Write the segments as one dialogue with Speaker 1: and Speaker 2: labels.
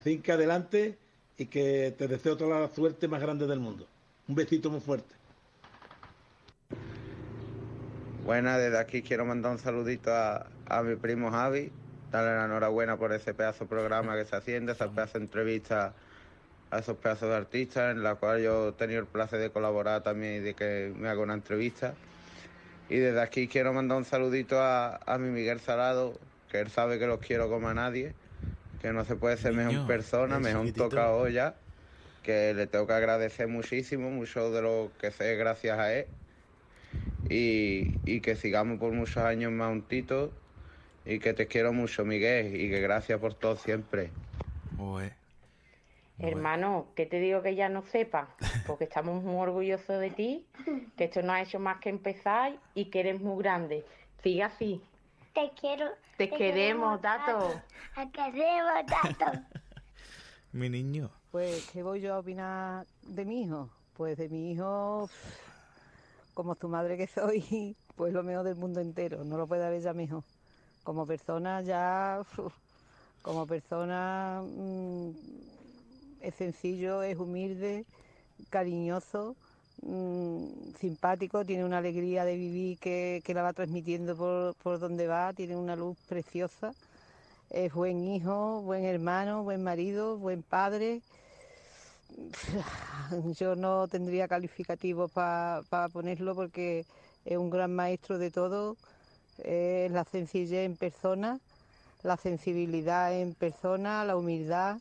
Speaker 1: Cinca adelante y que te deseo toda la suerte más grande del mundo. Un besito muy fuerte.
Speaker 2: Buena, desde aquí quiero mandar un saludito a mi primo Javi, darle la enhorabuena por ese pedazo de programa que se haciendo, esa pedazo de entrevista a esos pedazos de artistas, en la cual yo he tenido el placer de colaborar también y de que me haga una entrevista. Y desde aquí quiero mandar un saludito a mi Miguel Salado, que él sabe que los quiero como a nadie, que no se puede ser mejor
Speaker 3: Niño,
Speaker 2: persona,
Speaker 3: el
Speaker 2: mejor
Speaker 3: chiquitito.
Speaker 2: tocado ya, que le tengo que agradecer muchísimo, mucho de lo que sé gracias a él. Y que sigamos por muchos años más juntitos y que te quiero mucho, Miguel, y que gracias por todo siempre.
Speaker 3: Joder, no es.
Speaker 4: Hermano, ¿qué te digo que ya no sepa? Porque estamos muy orgullosos de ti, que esto no ha hecho más que empezar y que eres muy grande. Sigue así.
Speaker 5: Te quiero,
Speaker 4: Te
Speaker 5: te
Speaker 4: queremos,
Speaker 5: queremos,
Speaker 4: Tato.
Speaker 5: Tato. Te queremos, Tato.
Speaker 3: Mi niño.
Speaker 6: Pues, ¿qué voy yo a opinar de mi hijo? Pues de mi hijo, como su madre que soy, pues lo mejor del mundo entero, no lo puede haber ya mejor. Como persona ya, como persona es sencillo, es humilde, cariñoso, simpático, tiene una alegría de vivir que la va transmitiendo por donde va, tiene una luz preciosa, es buen hijo, buen hermano, buen marido, buen padre. Yo no tendría calificativos para ponerlo porque es un gran maestro de todo, es la sencillez en persona, la sensibilidad en persona, la humildad,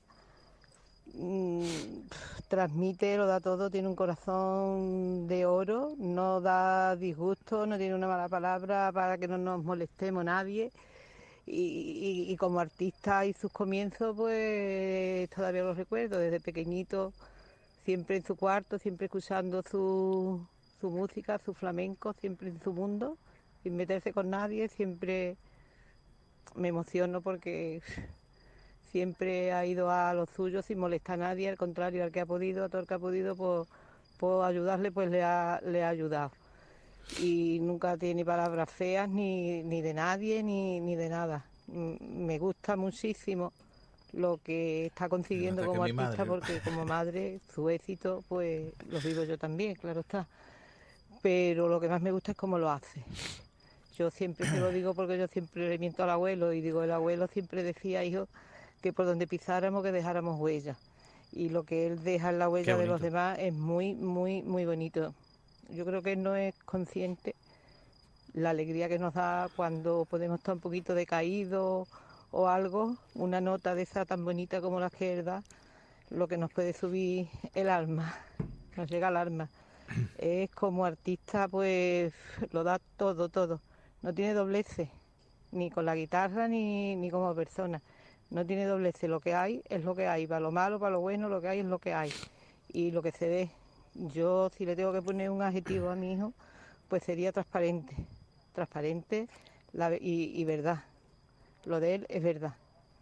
Speaker 6: mm, transmite, lo da todo, tiene un corazón de oro, no da disgusto, no tiene una mala palabra para que no nos molestemos nadie. Y como artista y sus comienzos, pues todavía los recuerdo, desde pequeñito, siempre en su cuarto, siempre escuchando su música, su flamenco, siempre en su mundo, sin meterse con nadie, siempre me emociono porque siempre ha ido a lo suyo sin molestar a nadie, al contrario, al que ha podido, a todo el que ha podido, por ayudarle, pues le ha ayudado. Y nunca tiene palabras feas ni de nadie ni de nada. Me gusta muchísimo lo que está
Speaker 3: Se
Speaker 6: consiguiendo
Speaker 3: nota que es
Speaker 6: como
Speaker 3: mi
Speaker 6: artista
Speaker 3: madre.
Speaker 6: porque como madre su éxito pues lo vivo yo también, claro está. Pero lo que más me gusta es cómo lo hace. Yo siempre se lo digo porque yo siempre le miento al abuelo y digo, el abuelo siempre decía, hijo, que por donde pisáramos que dejáramos huella. Y lo que él deja en la
Speaker 3: Qué
Speaker 6: huella de los
Speaker 3: bonito.
Speaker 6: demás es muy, muy, muy bonito. Yo creo que él no es consciente la alegría que nos da cuando podemos estar un poquito decaídos o algo, una nota de esa tan bonita como la que él da, lo que nos puede subir el alma, nos llega al alma. Es como artista, pues lo da todo, todo. No tiene dobleces, ni con la guitarra ni como persona. No tiene dobleces, lo que hay es lo que hay, para lo malo, para lo bueno, lo que hay es lo que hay. Y lo que se ve, yo si le tengo que poner un adjetivo a mi hijo, pues sería transparente. Transparente y verdad. Lo de él es verdad.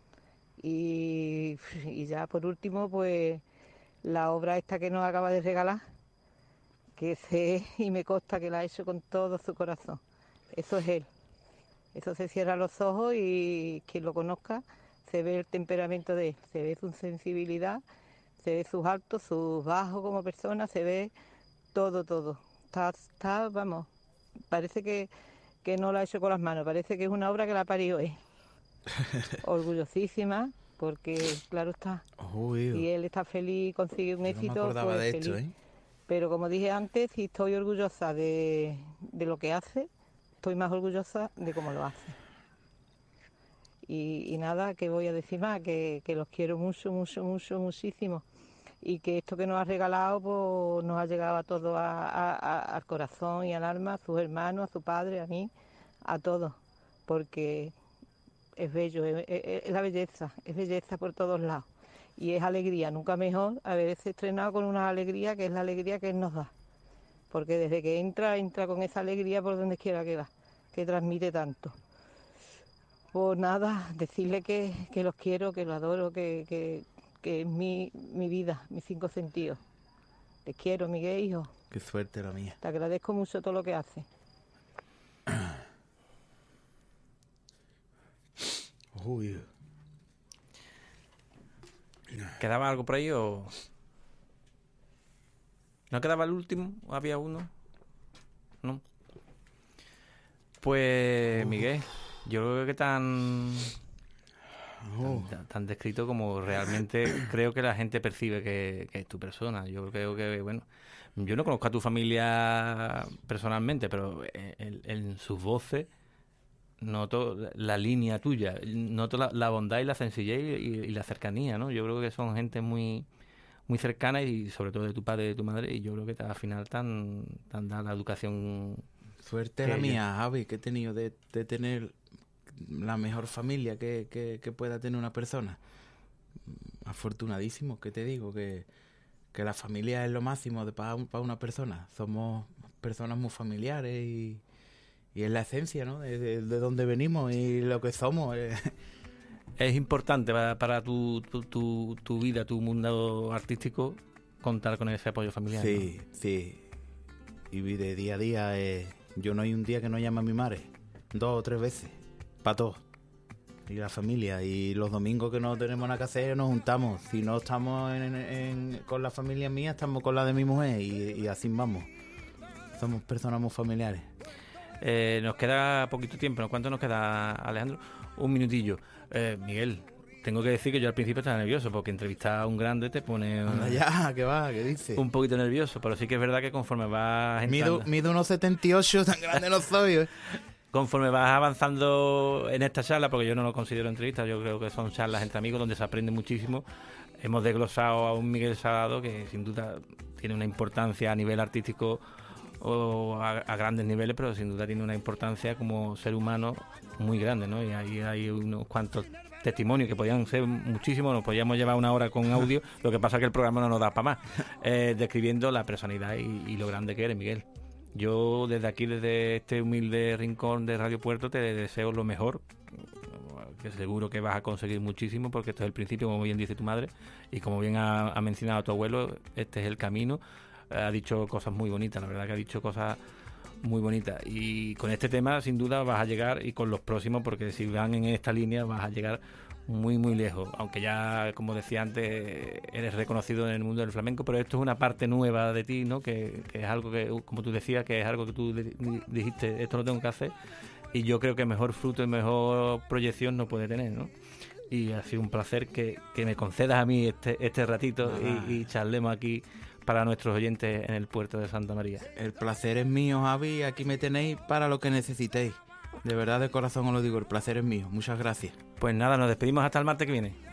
Speaker 6: Y ya por último, pues la obra esta que nos acaba de regalar, que sé y me consta que la ha hecho con todo su corazón. Eso es él. Eso se cierra los ojos y quien lo conozca se ve el temperamento de él, se ve su sensibilidad, se ve sus altos, sus bajos como persona, se ve todo, todo. Vamos, parece que no lo ha hecho con las manos, parece que es una obra que la parió él. Orgullosísima, porque claro está,
Speaker 3: Uy,
Speaker 6: si él está feliz, consigue un
Speaker 3: yo no me
Speaker 6: éxito,
Speaker 3: acordaba
Speaker 6: pues
Speaker 3: de esto,
Speaker 6: feliz.
Speaker 3: ¿eh?
Speaker 6: Pero como dije antes, si estoy orgullosa de lo que hace, estoy más orgullosa de cómo lo hace. Y nada, que voy a decir más, que los quiero mucho, mucho, mucho, muchísimo. Y que esto que nos ha regalado, pues nos ha llegado a todos al corazón y al alma, a sus hermanos, a su padre, a mí, a todos. Porque es bello, es la belleza, es belleza por todos lados. Y es alegría, nunca mejor haberse estrenado con una alegría que es la alegría que Él nos da. Porque desde que entra con esa alegría por donde quiera que va, que transmite tanto. Pues nada, decirle que los quiero, que los adoro, que es mi vida, mis cinco sentidos. Te quiero, Miguel, hijo.
Speaker 3: Qué suerte la mía.
Speaker 6: Te agradezco mucho todo lo que haces.
Speaker 3: Uy.
Speaker 7: ¿Quedaba algo por ahí o...? ¿No quedaba el último? ¿Había uno? ¿No? Pues, Miguel, yo creo que tan descrito como realmente creo que la gente percibe que es tu persona. Yo creo que, bueno, yo no conozco a tu familia personalmente, pero en sus voces noto la línea tuya, noto la bondad y la sencillez y la cercanía, ¿no? Yo creo que son gente muy muy cercana y sobre todo de tu padre y de tu madre, y yo creo que al final tan da la educación.
Speaker 3: Suerte la mía, Javi, que he tenido de tener la mejor familia que pueda tener una persona. Afortunadísimo, que te digo, que la familia es lo máximo para una persona. Somos personas muy familiares y es la esencia, ¿no? De dónde venimos y lo que somos.
Speaker 7: Es importante para tu vida, tu mundo artístico, contar con ese apoyo familiar.
Speaker 3: Sí,
Speaker 7: ¿no?
Speaker 3: sí. Y de día a día, yo no hay un día que no llame a mi madre. 2 o 3 veces. Para todos. Y la familia. Y los domingos que no tenemos nada que hacer, nos juntamos. Si no estamos con la familia mía, estamos con la de mi mujer. Y así vamos. Somos personas muy familiares.
Speaker 7: Nos queda poquito tiempo. ¿Cuánto nos queda, Alejandro? Un minutillo. Miguel, tengo que decir que yo al principio estaba nervioso porque entrevistar a un grande te pone...
Speaker 3: ya, ¿qué va? ¿Qué dices?
Speaker 7: Un poquito nervioso, pero sí que es verdad que conforme vas entrando...
Speaker 3: Mido unos 78, tan grande no soy,
Speaker 7: Conforme vas avanzando en esta charla, porque yo no lo considero entrevista, yo creo que son charlas entre amigos donde se aprende muchísimo. Hemos desglosado a un Miguel Salado que sin duda tiene una importancia a nivel artístico o a grandes niveles, pero sin duda tiene una importancia como ser humano muy grande, ¿no? Y ahí hay unos cuantos testimonios que podían ser muchísimos, nos podíamos llevar 1 hora con audio, lo que pasa es que el programa no nos da para más, describiendo la personalidad y lo grande que eres, Miguel. Yo desde aquí, desde este humilde rincón de Radio Puerto, te deseo lo mejor, que seguro que vas a conseguir muchísimo, porque esto es el principio, como bien dice tu madre, y como bien ha mencionado tu abuelo, este es el camino. Ha dicho cosas muy bonitas, la verdad que ha dicho cosas muy bonitas, y con este tema sin duda vas a llegar, y con los próximos, porque si van en esta línea vas a llegar muy muy lejos, aunque ya, como decía antes, eres reconocido en el mundo del flamenco, pero esto es una parte nueva de ti, ¿no? Que es algo que, como tú decías, que es algo que tú dijiste, esto lo tengo que hacer, y yo creo que mejor fruto y mejor proyección no puede tener, ¿no? Y ha sido un placer que me concedas a mí este ratito y charlemos aquí para nuestros oyentes en el puerto de Santa María.
Speaker 3: El placer es mío, Javi, aquí me tenéis para lo que necesitéis. De verdad, de corazón os lo digo, el placer es mío. Muchas gracias.
Speaker 7: Pues nada, nos despedimos hasta el martes que viene.